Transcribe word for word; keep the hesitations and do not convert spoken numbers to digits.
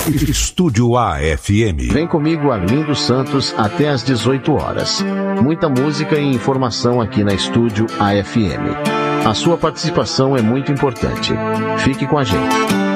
Estúdio A F M. Vem comigo, Arlindo Santos, até às dezoito horas. Muita música e informação aqui na Estúdio A F M. A sua participação é muito importante. Fique com a gente.